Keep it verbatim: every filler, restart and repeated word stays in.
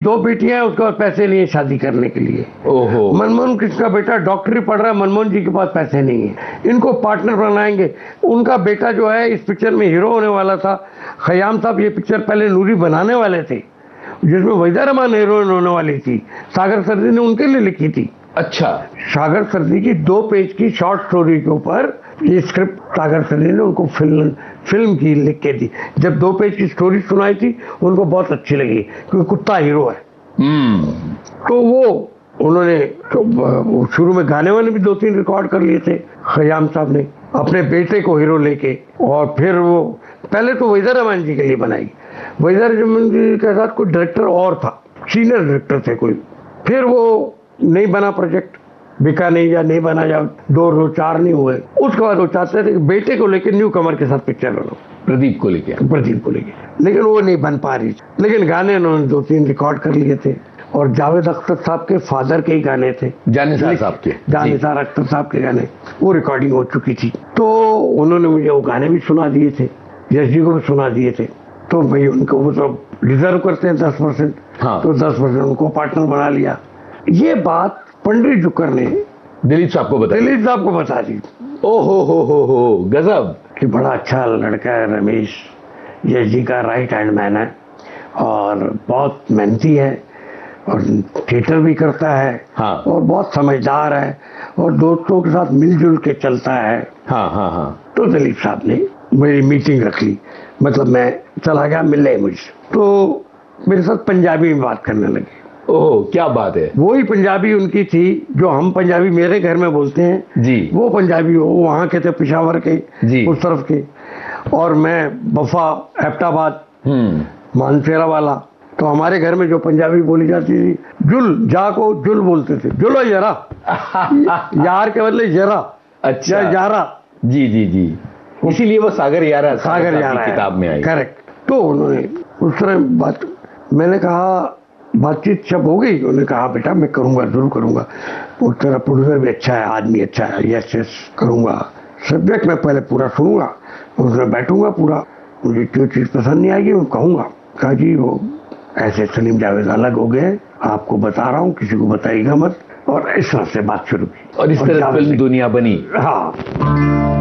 दो बेटियां हैं, उसके पास पैसे नहीं है शादी करने के लिए। ओहो। मनमोहन कृष्ण का बेटा डॉक्टरी पढ़ रहा है, मनमोहन जी के पास पैसे नहीं है, इनको पार्टनर बनाएंगे। उनका बेटा जो है इस पिक्चर में हीरो होने वाला था। खयाम साहब ये पिक्चर पहले नूरी बनाने वाले थे, जिसमें वहीदा रहमान हीरोइन होने वाली थी, सागर सर्दी ने उनके लिए लिखी थी। अच्छा। सागर सर्दी की दो पेज की शॉर्ट स्टोरी के ऊपर ये स्क्रिप्ट सागर सर्दी ने उनको फिल्म फिल्म की लिख के दी। जब दो पेज की स्टोरी सुनाई थी उनको बहुत अच्छी लगी, क्योंकि कुत्ता हीरो है। तो वो उन्होंने तो शुरू में गाने वाने भी दो तीन रिकॉर्ड कर लिए थे खयाम साहब ने अपने बेटे को हीरो लेके। और फिर वो पहले तो वहीदा रहमान जी के लिए बनाई। वहीदा रहमान जी के साथ कोई डायरेक्टर और था, सीनियर डायरेक्टर थे कोई। फिर वो नहीं बना प्रोजेक्ट, बिका नहीं या नहीं बना या दो रो चार नहीं हुए। उसके बाद वो चाहते थे कि बेटे को लेकर न्यू कमर के साथ पिक्चर बनाओ, प्रदीप को लेके प्रदीप को लेके, लेकिन वो नहीं बन पा रही। लेकिन गाने उन्होंने दो तीन रिकॉर्ड कर लिए थे और जावेद अख्तर साहब के फादर के ही गाने थे, जानिसार साहब के, जानिसार अख्तर साहब के गाने, वो रिकॉर्डिंग हो चुकी थी। तो उन्होंने मुझे वो गाने भी सुना दिए थे, यश जी को भी सुना दिए थे। तो भाई उनको वो तो रिजर्व करते हैं दस परसेंट, तो दस परसेंट उनको पार्टनर बना लिया। ये बात पंडित जुकर ने दिलीप साहब को बता दिलीप साहब को बता दी। ओ हो हो हो हो गजब, कि बड़ा अच्छा लड़का है रमेश, यश जी का राइट हैंड मैन है और बहुत मेहनती है और थिएटर भी करता है। हाँ। और बहुत समझदार है और दोस्तों के साथ मिलजुल के चलता है। हाँ हाँ हाँ। तो दिलीप साहब ने मेरी मीटिंग रख ली, मतलब मैं चला गया मिलने मुझसे, तो मेरे साथ पंजाबी में बात करने लगे। ओह क्या बात है। वही पंजाबी उनकी थी जो हम पंजाबी मेरे घर में बोलते हैं जी, वो पंजाबी वो वहाँ के थे, पेशावर के जी, उस तरफ के। और मैं बफा एबटाबाद मानसेरा वाला, तो हमारे घर में जो पंजाबी बोली जाती थी, जुल जा को जुल बोलते थे, जुलो जरा यार के बदले जरा। अच्छा, यारा। जी जी जी, इसीलिए वो सागर यारा सागर यारा किताब में आई। करेक्ट। तो उन्होंने उस तरह बात, मैंने कहा बातचीत जब हो गई, उन्होंने कहा बेटा मैं करूंगा, जरूर करूंगा, वो तेरा प्रोड्यूसर भी अच्छा है, आदमी अच्छा है, यस यस करूंगा, सब्जेक्ट मैं पहले पूरा सुनूंगा, उसमें बैठूंगा पूरा, मुझे जो चीज़ पसंद नहीं आएगी वो कहूंगा। कहा जी वो ऐसे सलीम जावेद अलग हो गए, आपको बता रहा हूँ, किसी को बताइएगा मत। और इस तरह से बात शुरू की और इस तरह फिल्म दुनिया बनी। हाँ।